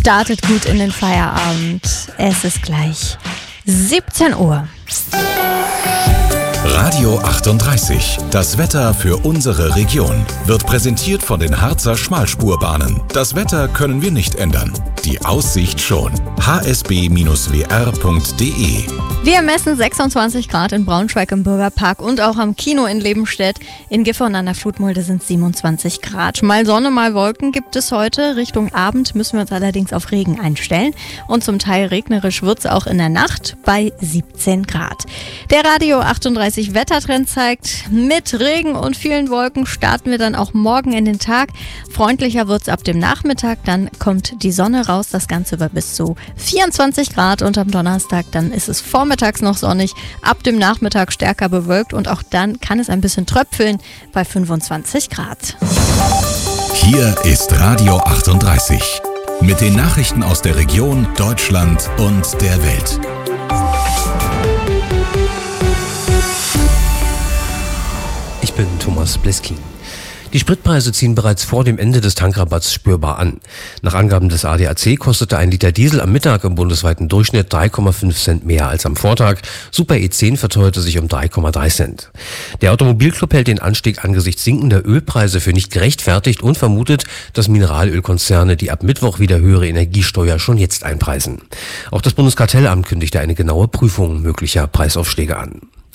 Startet gut in den Feierabend. Es ist gleich 17 Uhr. Radio 38, das Wetter für unsere Region, wird präsentiert von den Harzer Schmalspurbahnen. Das Wetter können wir nicht ändern, die Aussicht schon. hsb-wr.de. Wir messen 26 Grad in Braunschweig im Bürgerpark und auch am Kino in Lebenstedt. In Gifhorn an der Flutmulde sind 27 Grad. Mal Sonne, mal Wolken gibt es heute. Richtung Abend müssen wir uns allerdings auf Regen einstellen. Und zum Teil regnerisch wird es auch in der Nacht bei 17 Grad. Der Radio 38 Wettertrend zeigt, mit Regen und vielen Wolken starten wir dann auch morgen in den Tag. Freundlicher wird es ab dem Nachmittag, dann kommt die Sonne raus. Das Ganze über bis zu 24 Grad und am Donnerstag dann ist es vormittags noch sonnig, ab dem Nachmittag stärker bewölkt und auch dann kann es ein bisschen tröpfeln bei 25 Grad. Hier ist Radio 38 mit den Nachrichten aus der Region, Deutschland und der Welt. Ich bin Thomas Bleskin. Die Spritpreise ziehen bereits vor dem Ende des Tankrabatts spürbar an. Nach Angaben des ADAC kostete ein Liter Diesel am Mittag im bundesweiten Durchschnitt 3,5 Cent mehr als am Vortag. Super E10 verteuerte sich um 3,3 Cent. Der Automobilclub hält den Anstieg angesichts sinkender Ölpreise für nicht gerechtfertigt und vermutet, dass Mineralölkonzerne die ab Mittwoch wieder höhere Energiesteuer schon jetzt einpreisen. Auch das Bundeskartellamt kündigte eine genaue Prüfung möglicher Preisaufschläge an.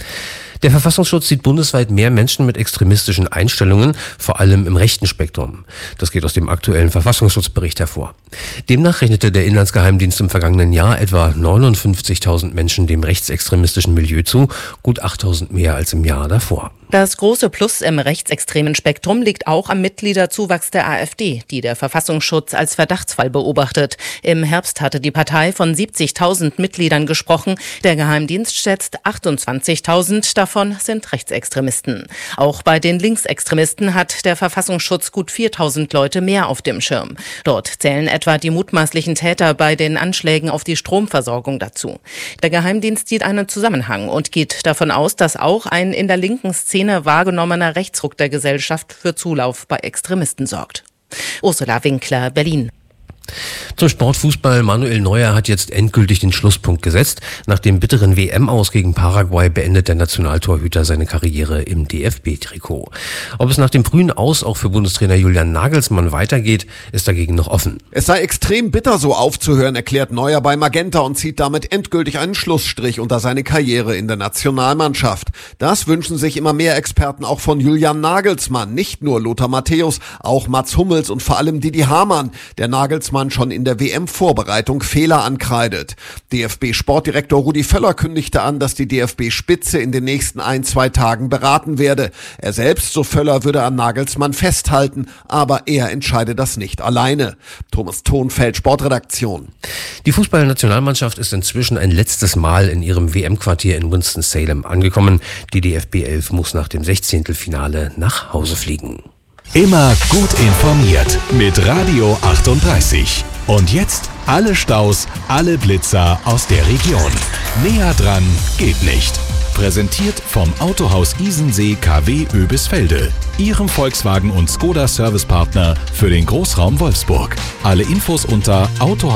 Der Verfassungsschutz sieht bundesweit mehr Menschen mit extremistischen Einstellungen, vor allem im rechten Spektrum. Das geht aus dem aktuellen Verfassungsschutzbericht hervor. Demnach rechnete der Inlandsgeheimdienst im vergangenen Jahr etwa 59.000 Menschen dem rechtsextremistischen Milieu zu, gut 8.000 mehr als im Jahr davor. Das große Plus im rechtsextremen Spektrum liegt auch am Mitgliederzuwachs der AfD, die der Verfassungsschutz als Verdachtsfall beobachtet. Im Herbst hatte die Partei von 70.000 Mitgliedern gesprochen. Der Geheimdienst schätzt 28.000, davon sind Rechtsextremisten. Auch bei den Linksextremisten hat der Verfassungsschutz gut 4.000 Leute mehr auf dem Schirm. Dort zählen etwa die mutmaßlichen Täter bei den Anschlägen auf die Stromversorgung dazu. Der Geheimdienst sieht einen Zusammenhang und geht davon aus, dass auch ein in der linken Szene wahrgenommener Rechtsruck der Gesellschaft für Zulauf bei Extremisten sorgt. Ursula Winkler, Berlin. Zum Sportfußball. Manuel Neuer hat jetzt endgültig den Schlusspunkt gesetzt. Nach dem bitteren WM-Aus gegen Paraguay beendet der Nationaltorhüter seine Karriere im DFB-Trikot. Ob es nach dem frühen Aus auch für Bundestrainer Julian Nagelsmann weitergeht, ist dagegen noch offen. Es sei extrem bitter, so aufzuhören, erklärt Neuer bei Magenta und zieht damit endgültig einen Schlussstrich unter seine Karriere in der Nationalmannschaft. Das wünschen sich immer mehr Experten auch von Julian Nagelsmann. Nicht nur Lothar Matthäus, auch Mats Hummels und vor allem Didi Hamann, der Nagelsmann schon in der WM-Vorbereitung Fehler ankreidet. DFB-Sportdirektor Rudi Völler kündigte an, dass die DFB-Spitze in den nächsten 1-2 Tagen beraten werde. Er selbst, so Völler, würde an Nagelsmann festhalten, aber er entscheide das nicht alleine. Thomas Thonfeld, Sportredaktion. Die Fußballnationalmannschaft ist inzwischen ein letztes Mal in ihrem WM-Quartier in Winston-Salem angekommen. Die DFB 11 muss nach dem 16. Finale nach Hause fliegen. Immer gut informiert mit Radio 38. Und jetzt alle Staus, alle Blitzer aus der Region. Näher dran geht nicht. Präsentiert vom Autohaus Isensee KW Oebisfelde. Ihrem Volkswagen und Skoda Servicepartner für den Großraum Wolfsburg. Alle Infos unter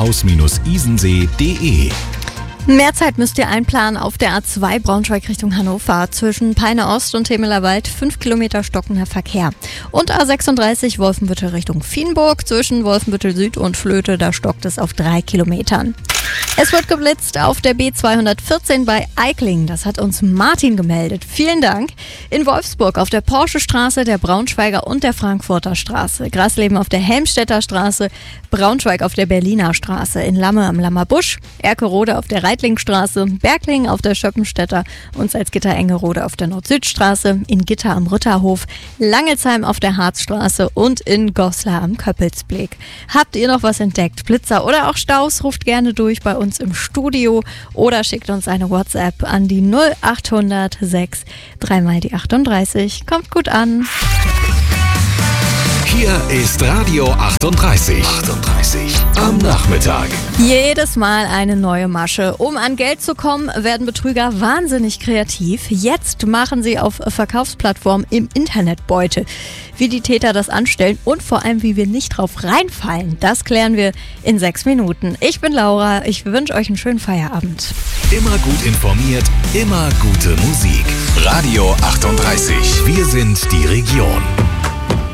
autohaus-isensee.de. Mehr Zeit müsst ihr einplanen auf der A2 Braunschweig Richtung Hannover. Zwischen Peine Ost und Temelerwald 5 Kilometer stockender Verkehr. Und A36 Wolfenbüttel Richtung Vienburg. Zwischen Wolfenbüttel Süd und Flöte, da stockt es auf 3 Kilometern. Es wird geblitzt auf der B214 bei Eikling. Das hat uns Martin gemeldet. Vielen Dank. In Wolfsburg auf der Porsche-Straße, der Braunschweiger und der Frankfurter Straße. Grasleben auf der Helmstedter Straße. Braunschweig auf der Berliner Straße. In Lamme am Lammerbusch. Erkerode auf der Reitlingstraße. Bergling auf der Schöppenstädter. Und Salzgitter-Engerode auf der Nord-Süd-Straße. In Gitter am Ritterhof. Langelsheim auf der Harzstraße. Und in Goslar am Köppelsblick. Habt ihr noch was entdeckt? Blitzer oder auch Staus? Ruft gerne durch bei uns im Studio oder schickt uns eine WhatsApp an die 0800 6 3 mal die 38. Kommt gut an. Hier ist Radio 38. Am Nachmittag. Jedes Mal eine neue Masche. Um an Geld zu kommen, werden Betrüger wahnsinnig kreativ. Jetzt machen sie auf Verkaufsplattformen im Internet Beute. Wie die Täter das anstellen und vor allem, wie wir nicht drauf reinfallen, das klären wir in 6 Minuten. Ich bin Laura, ich wünsche euch einen schönen Feierabend. Immer gut informiert, immer gute Musik. Radio 38. Wir sind die Region.